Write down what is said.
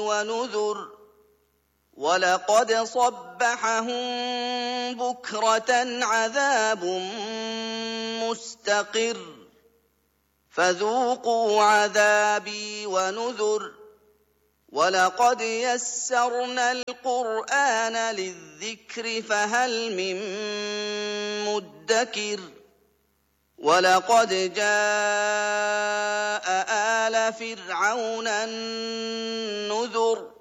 ونذر ولقد صبحهم بكرة عذاب مستقر فذوقوا عذابي ونذر ولقد يسرنا القرآن للذكر فهل من مدكر ولقد جاء آل فرعون النذر